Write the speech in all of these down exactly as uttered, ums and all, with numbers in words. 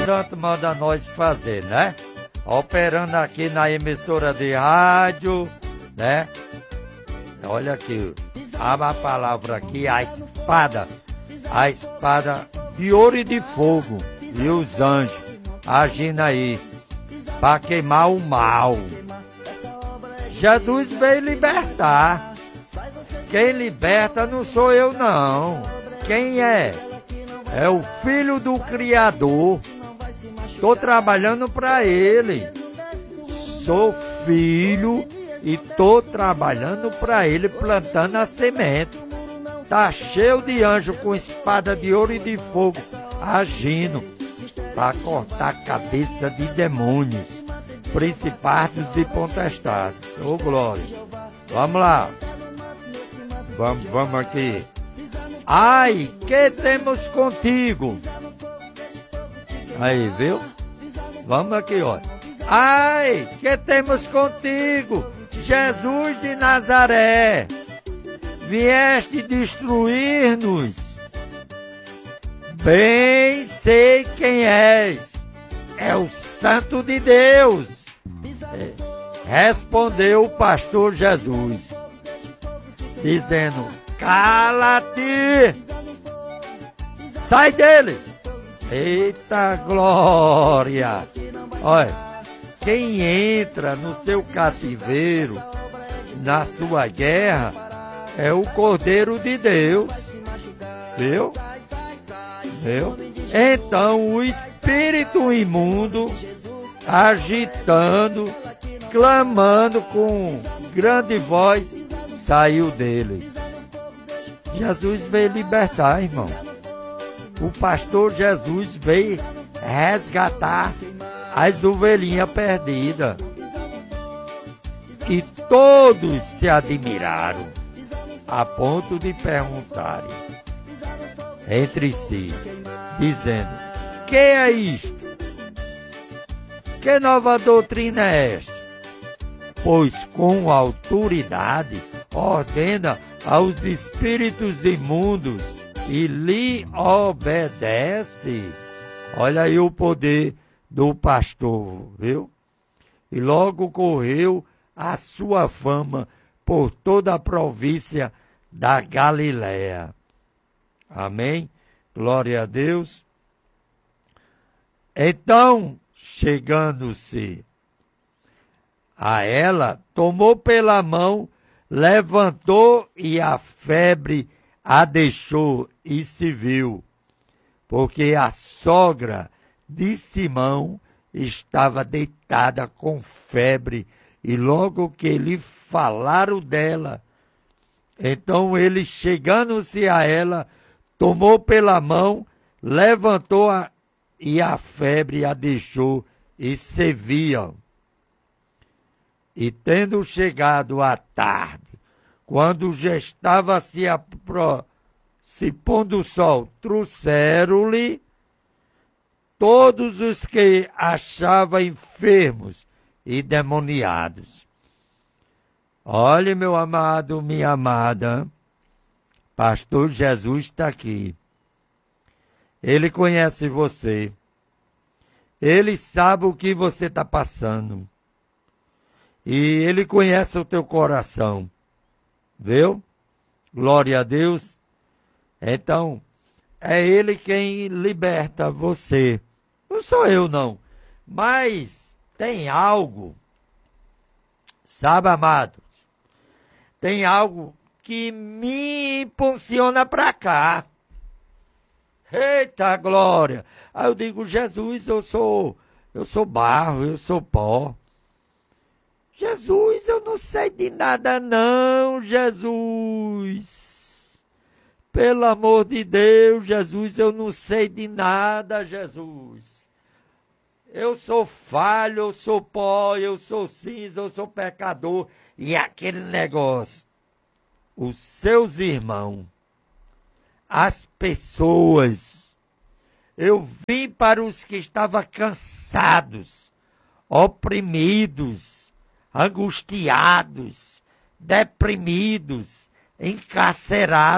Santo manda nós fazer, né? Operando aqui na emissora de rádio, né? Olha aqui, a palavra aqui, a espada, a espada de ouro e de fogo, e os anjos agindo aí, para queimar o mal. Jesus veio libertar. Quem liberta não sou eu não. Quem é? É o Filho do Criador. Estou trabalhando para Ele. Sou filho e estou trabalhando para Ele, plantando a semente. Tá cheio de anjo com espada de ouro e de fogo, agindo para cortar a cabeça de demônios, principados e potestades. Ô glória! Vamos lá! Vamos, vamos aqui. Ai, que temos contigo? Aí, viu? Vamos aqui, ó. Ai, que temos contigo, Jesus de Nazaré? Vieste destruir-nos? Bem sei quem és. É o Santo de Deus. É, respondeu o pastor Jesus, dizendo: cala-te, sai dele. Eita glória! Olha, quem entra no seu cativeiro, na sua guerra, é o Cordeiro de Deus. Viu? Viu? Então o espírito imundo, agitando, clamando com grande voz, saiu dele. Jesus veio libertar, irmão. O pastor Jesus veio resgatar as ovelhinhas perdidas. E todos se admiraram, a ponto de perguntarem entre si, dizendo: que é isto? Que nova doutrina é esta? Pois com autoridade ordena aos espíritos imundos e lhe obedece. Olha aí o poder do pastor, viu? E logo correu a sua fama por toda a província da Galiléia. Amém? Glória a Deus. Então, chegando-se a ela, tomou pela mão, levantou e a febre a deixou e se viu, porque a sogra de Simão estava deitada com febre, e logo que lhe falaram dela, então ele, chegando-se a ela, tomou pela mão, levantou-a e a febre a deixou e se viam. E tendo chegado à tarde, quando já estava se, apro... se pondo o sol, trouxeram-lhe todos os que achavam enfermos e demoniados. Olhe, meu amado, minha amada, pastor Jesus está aqui. Ele conhece você. Ele sabe o que você está passando. E ele conhece o teu coração. Viu? Glória a Deus. Então, é ele quem liberta você. Não sou eu, não. Mas tem algo, sabe, amados? Tem algo que me impulsiona para cá. Eita glória! Aí eu digo: Jesus, eu sou, eu sou barro, eu sou pó. Jesus, eu não sei de nada não, Jesus. Pelo amor de Deus, Jesus, eu não sei de nada, Jesus. Eu sou falho, eu sou pó, eu sou cinza, eu sou pecador. E aquele negócio, os seus irmãos, as pessoas, eu vim para os que estavam cansados, oprimidos, angustiados, deprimidos,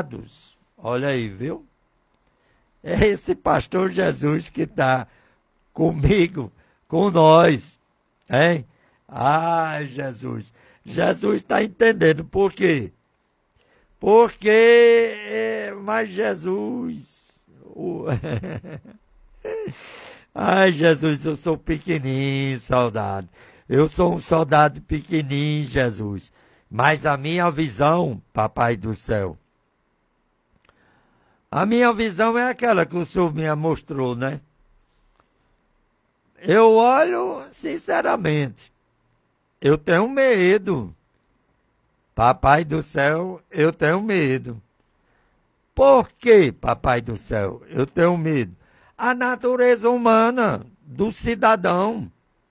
encarcerados. Olha aí, viu? É esse pastor Jesus que está comigo, com nós, hein? Ai, Jesus. Jesus está entendendo por quê? Porque, mas Jesus... o- Ai, Jesus, eu sou pequenininho, soldado. Eu sou um soldado pequenininho, Jesus. Mas a minha visão, Papai do céu, a minha visão é aquela que o Senhor me mostrou, né? Eu olho, sinceramente, eu tenho medo. Papai do céu, eu tenho medo. Por que, Papai do céu, eu tenho medo? A natureza humana do cidadão.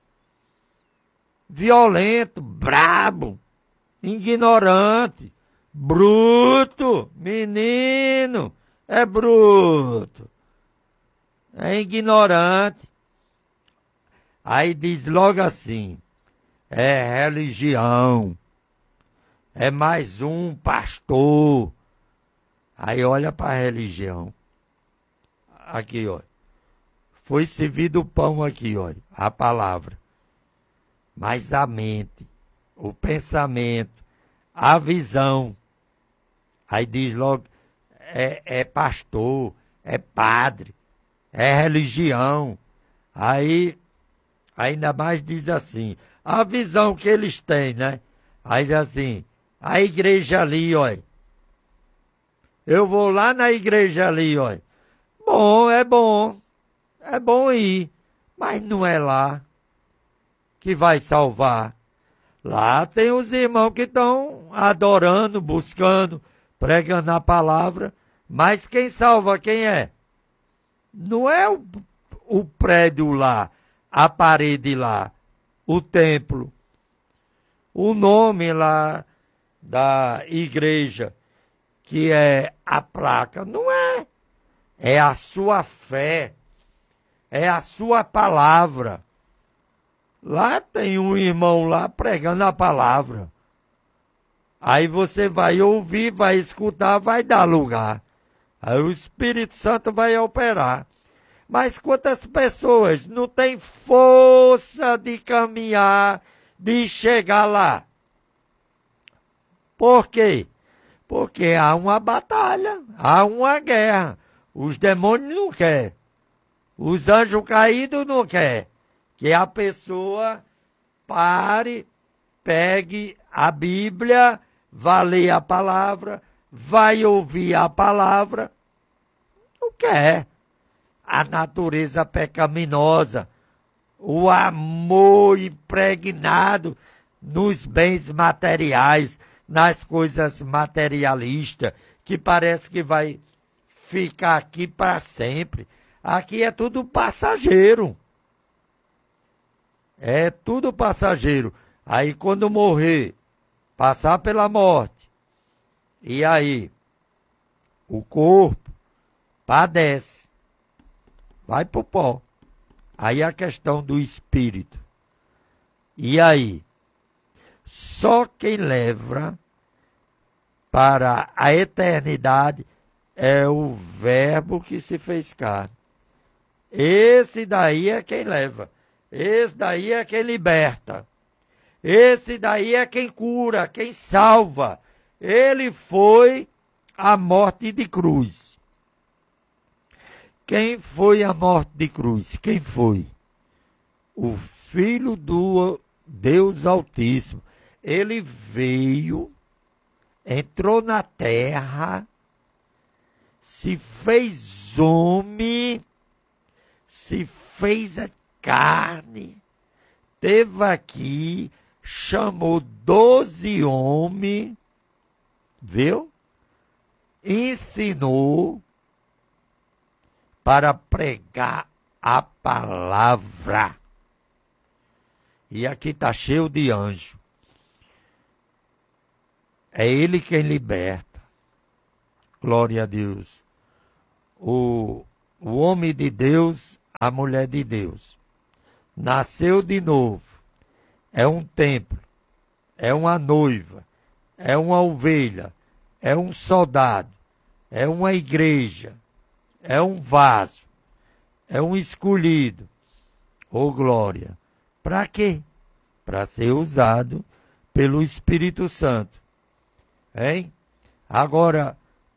Violento, brabo, ignorante, bruto, menino, é bruto, é ignorante. Aí diz logo assim, é religião, é mais um pastor. Aí olha para a religião. Aqui, ó. Foi servido o pão aqui, ó, a palavra. Mas a mente, o pensamento, a visão. Aí diz logo, é, é pastor, é padre, é religião. Aí, ainda mais diz assim, a visão que eles têm, né? Aí diz assim, a igreja ali, ó. Eu vou lá na igreja ali, ó. Bom, é bom. É bom ir. Mas não é lá que vai salvar. Lá tem os irmãos que estão adorando, buscando, pregando a palavra. Mas quem salva quem é? Não é o, o prédio lá, a parede lá, o templo, o nome lá da igreja, que é a placa. Não é. É a sua fé. É a sua palavra. Lá tem um irmão lá pregando a palavra. Aí você vai ouvir, vai escutar, vai dar lugar. Aí o Espírito Santo vai operar. Mas quantas pessoas não têm força de caminhar, de chegar lá? Por quê? Porque há uma batalha, há uma guerra. Os demônios não querem. Os anjos caídos não querem. Que a pessoa pare, pegue a Bíblia, vá ler a palavra, vai ouvir a palavra. Não quer. A natureza pecaminosa, o amor impregnado nos bens materiais, nas coisas materialistas, que parece que vai ficar aqui para sempre. Aqui é tudo passageiro. É tudo passageiro. Aí quando morrer, passar pela morte, e aí o corpo padece, vai pro pó. Aí a questão do espírito. E aí? Só quem leva para a eternidade é o verbo que se fez carne. Esse daí é quem leva. Esse daí é quem liberta. Esse daí é quem cura, quem salva. Ele foi a morte de cruz. Quem foi a morte de cruz? Quem foi? O Filho do Deus Altíssimo. Ele veio, entrou na terra, se fez homem, se fez a carne, teve aqui, chamou doze homens, viu? Ensinou para pregar a palavra. E aqui está cheio de anjo. É ele quem liberta. Glória a Deus. O, o homem de Deus, a mulher de Deus. Nasceu de novo. É um templo. É uma noiva. É uma ovelha. É um soldado. É uma igreja. É um vaso. É um escolhido. Ô glória! Para quê? Para ser usado pelo Espírito Santo. Hein? Agora,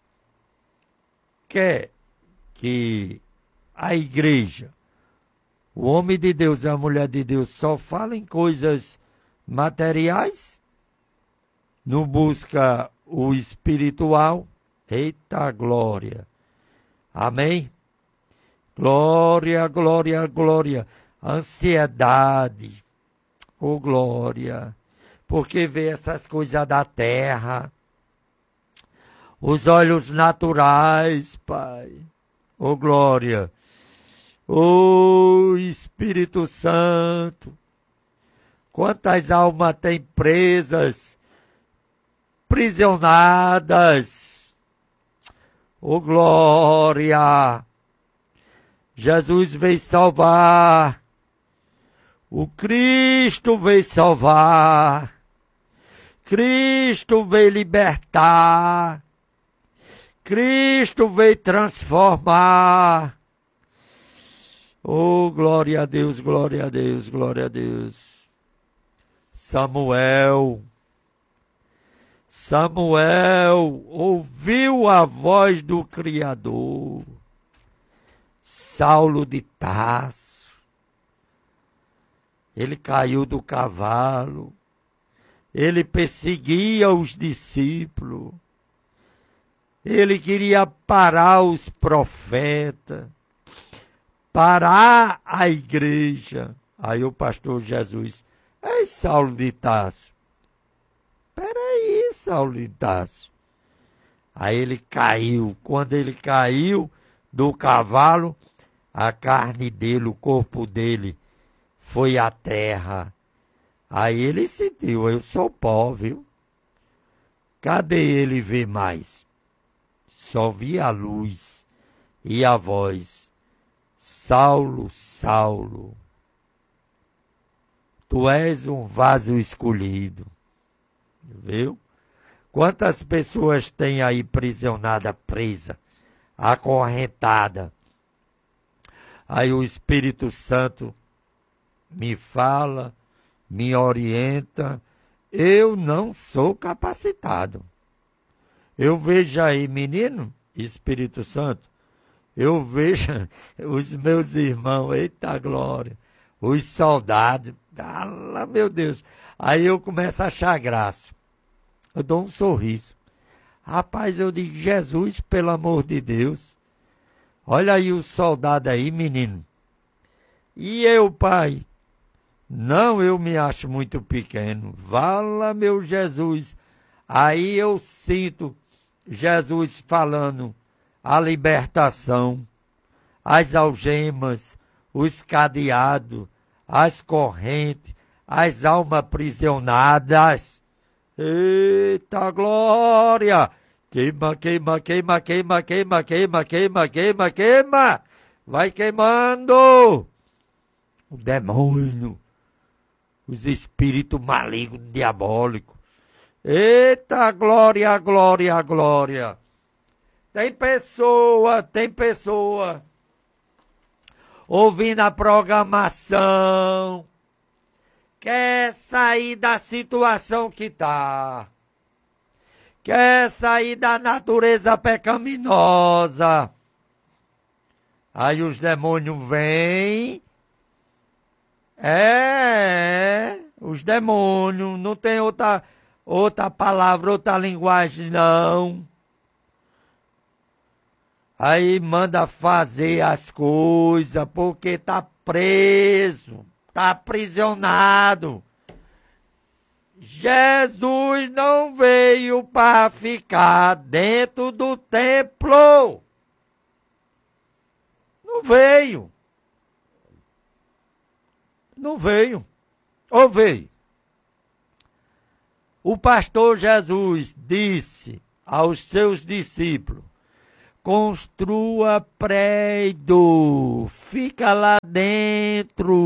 quer que a igreja, o homem de Deus e a mulher de Deus só falem coisas materiais? Não busca o espiritual? Eita glória! Amém? Glória, glória, glória. Ansiedade. Oh, glória. Porque vê essas coisas da terra. Os olhos naturais, Pai. Oh, glória. Oh, Espírito Santo. Quantas almas tem presas, prisionadas. Oh, glória. Jesus veio salvar. O Cristo veio salvar. Cristo veio libertar. Cristo veio transformar. Oh, glória a Deus, glória a Deus, glória a Deus. Samuel. Samuel ouviu a voz do Criador. Saulo de Tarso. Ele caiu do cavalo. Ele perseguia os discípulos. Ele queria parar os profetas. Parar a igreja. Aí o pastor Jesus, ei, Saulo de Tarso. Peraí, Saulo de Tarso. Aí ele caiu. Quando ele caiu do cavalo, a carne dele, o corpo dele, foi à terra. Aí ele sentiu, eu sou pó, viu? Cadê ele ver mais? Só vi a luz e a voz. Saulo, Saulo, tu és um vaso escolhido. Viu? Quantas pessoas tem aí prisionada, presa, acorrentada? Aí o Espírito Santo me fala, me orienta. Eu não sou capacitado. Eu vejo aí, menino, Espírito Santo, eu vejo os meus irmãos, eita glória, os soldados, ah, meu Deus. Aí eu começo a achar graça. Eu dou um sorriso. Rapaz, eu digo, Jesus, pelo amor de Deus. Olha aí o soldado aí, menino. E eu, pai? Não, eu me acho muito pequeno. Vala, meu Jesus. Aí eu sinto Jesus falando a libertação, as algemas, os cadeados, as correntes, as almas aprisionadas. Eita glória! Queima, queima, queima, queima, queima, queima, queima, queima, queima! Vai queimando! O demônio, os espíritos malignos, diabólicos. Eita glória, glória, glória! Tem pessoa, tem pessoa ouvindo a programação, quer sair da situação que está, quer sair da natureza pecaminosa. Aí os demônios vêm, é, os demônios, não tem outra, outra palavra, outra linguagem não. Aí manda fazer as coisas porque tá preso, tá aprisionado. Jesus não veio para ficar dentro do templo. Não veio. Não veio. Ou veio? O pastor Jesus disse aos seus discípulos: construa prédio, fica lá dentro.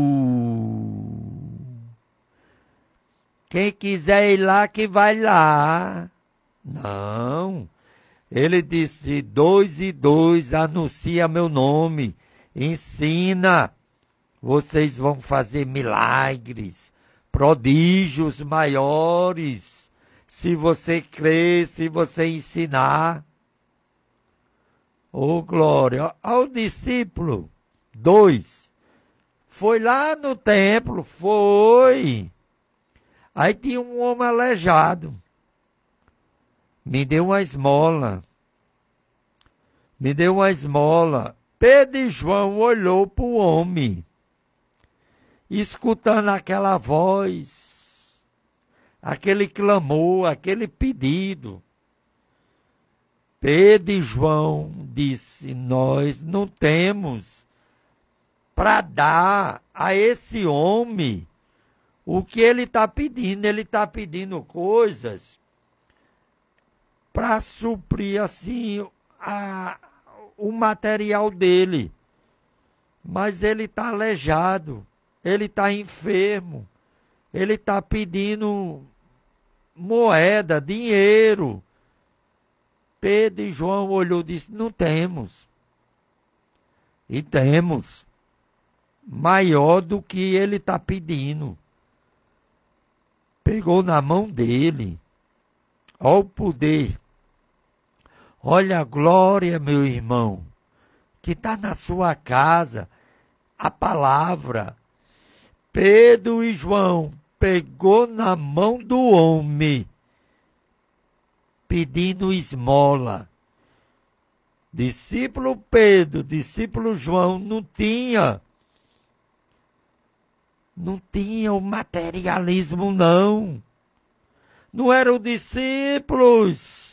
Quem quiser ir lá, que vai lá. Não. Ele disse, dois e dois, anuncia meu nome, ensina. vocês vão fazer milagres, prodígios maiores, se você crer, se você ensinar. Ô, glória! Ao discípulo, dois, foi lá no templo, foi. Aí tinha um homem aleijado. Me deu uma esmola. Me deu uma esmola. Pedro e João olhou para o homem, escutando aquela voz, aquele clamor, aquele pedido. Pedro e João disse, nós não temos para dar a esse homem o que ele está pedindo. Ele está pedindo coisas para suprir assim a, o material dele. Mas ele está aleijado, ele está enfermo, ele está pedindo moeda, dinheiro. Pedro e João olhou e disse, não temos. E temos maior do que ele está pedindo. Pegou na mão dele. Olha o poder. Olha a glória, meu irmão, que está na sua casa, a palavra. Pedro e João pegou na mão do homem, pedindo esmola. Discípulo Pedro, discípulo João, não tinha, não tinha o materialismo, não. Não eram discípulos.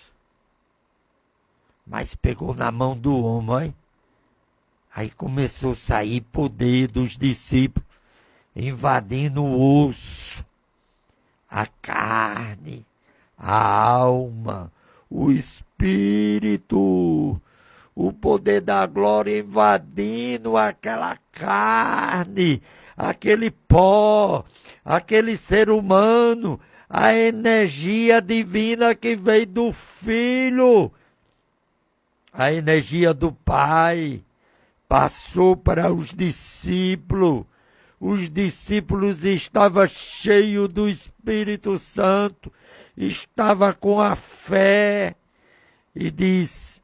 Mas pegou na mão do homem. Aí começou a sair poder dos discípulos, invadindo o osso, a carne, a alma, o espírito, o poder da glória invadindo aquela carne, aquele pó, aquele ser humano, a energia divina que veio do Filho, a energia do Pai, passou para os discípulos. Os discípulos estavam cheios do Espírito Santo, estava com a fé, e diz,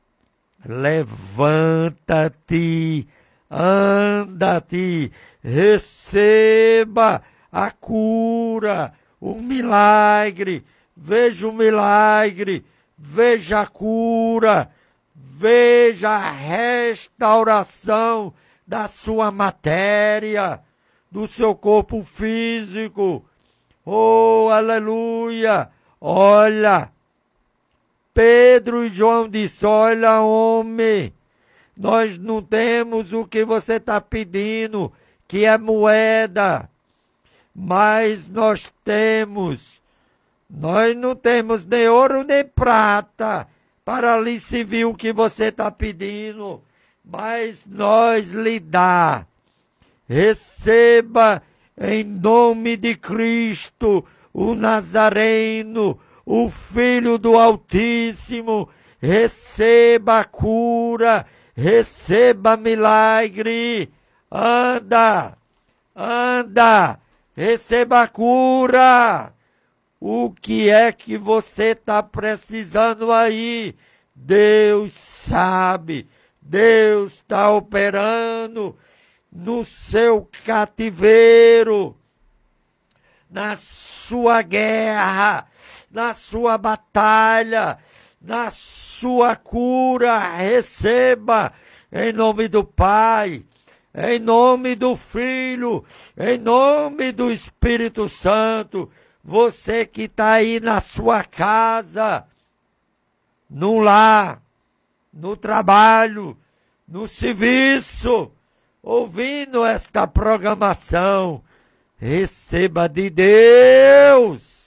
levanta-te, anda-te, receba a cura, o milagre, veja o milagre, veja a cura, veja a restauração da sua matéria, do seu corpo físico. Oh, aleluia! Olha, Pedro e João disse, olha, homem, nós não temos o que você está pedindo, que é moeda, mas nós temos, nós não temos nem ouro nem prata para lhe servir o que você está pedindo, mas nós lhe dá. Receba em nome de Cristo, o Nazareno, o Filho do Altíssimo, receba a cura, receba milagre, anda, anda, receba a cura. O que é que você está precisando aí? Deus sabe, Deus está operando no seu cativeiro, na sua guerra, na sua batalha, na sua cura. Receba em nome do Pai, em nome do Filho, em nome do Espírito Santo. Você que está aí na sua casa, no lar, no trabalho, no serviço, ouvindo esta programação, receba de Deus.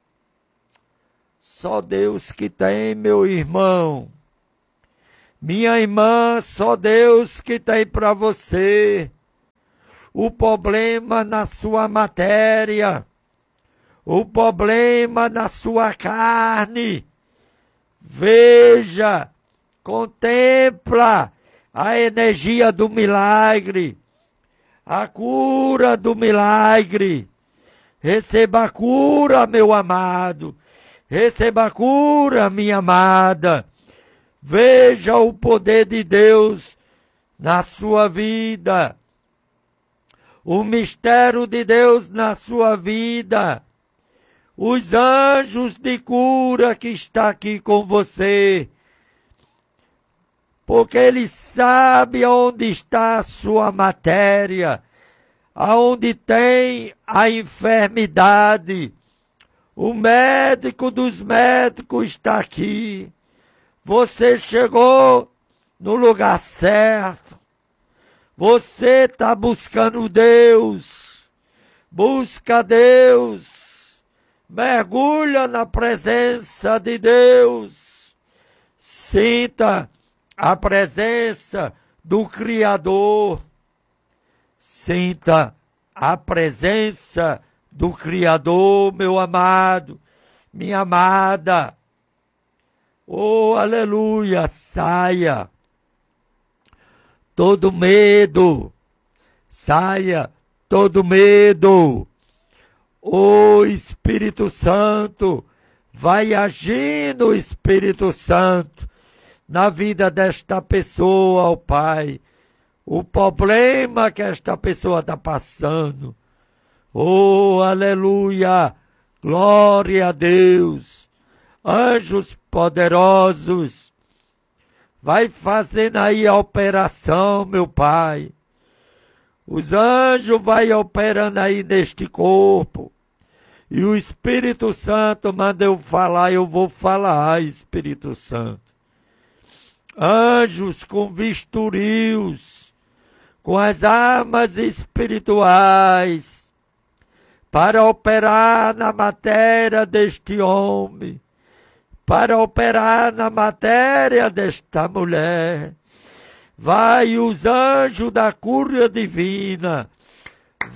Só Deus que tem, meu irmão. Minha irmã, só Deus que tem para você. O problema na sua matéria, o problema na sua carne. Veja, contempla a energia do milagre, a cura do milagre. Receba a cura, meu amado. Receba a cura, minha amada. Veja o poder de Deus na sua vida. O mistério de Deus na sua vida. Os anjos de cura que está aqui com você. Porque Ele sabe onde está a sua matéria, aonde tem a enfermidade. O médico dos médicos está aqui. Você chegou no lugar certo. Você está buscando Deus. Busca Deus. Mergulha na presença de Deus. Sinta a presença do Criador. Sinta a presença do Criador, meu amado, minha amada. Oh, aleluia, saia todo medo, saia todo medo. Oh, Espírito Santo, vai agindo, Espírito Santo, na vida desta pessoa, ó Pai, o problema que esta pessoa está passando. Oh, aleluia, glória a Deus, anjos poderosos, vai fazendo aí a operação, meu Pai. Os anjos vai operando aí neste corpo. E o Espírito Santo manda eu falar, eu vou falar, Espírito Santo. Anjos com vistoris, com as armas espirituais, para operar na matéria deste homem, para operar na matéria desta mulher. Vai os anjos da cura divina,